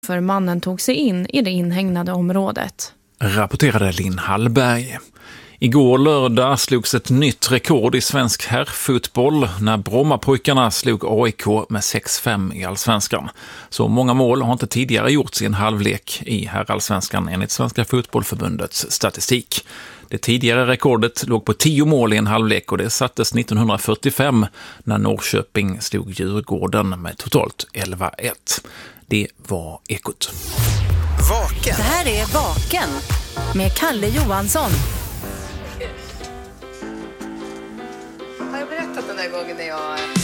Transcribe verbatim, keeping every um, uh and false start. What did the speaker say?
för mannen tog sig in i det inhägnade området. Rapporterade Linn Hallberg. Igår lördag slogs ett nytt rekord i svensk herrfotboll när Brommapojkarna slog A I K med sex fem i allsvenskan. Så många mål har inte tidigare gjorts i en halvlek i herrallsvenskan enligt Svenska fotbollförbundets statistik. Det tidigare rekordet låg på tio mål i en halvlek och det sattes nittonhundrafyrtiofem när Norrköping slog Djurgården med totalt elva ett. Det var Ekot. Vaken. Det här är Vaken med Kalle Johansson. Har jag berättat den där gången när jag